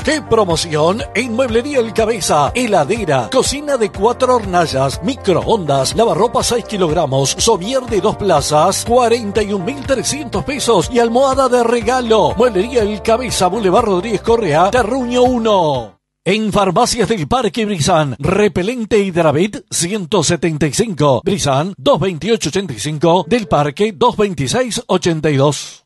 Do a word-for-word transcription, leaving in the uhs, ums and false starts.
¡Qué promoción! En Mueblería El Cabeza, heladera, cocina de cuatro hornallas, microondas, lavarropas seis kilogramos, somier de dos plazas, cuarenta y un mil trescientos pesos y almohada de regalo. Mueblería El Cabeza, Boulevard Rodríguez Correa, Terruño uno. En Farmacias del Parque Brizán, repelente Hidravit ciento setenta y cinco, Brizán dos veintiocho ochenta y cinco, del Parque dos veintiséis ochenta y dos.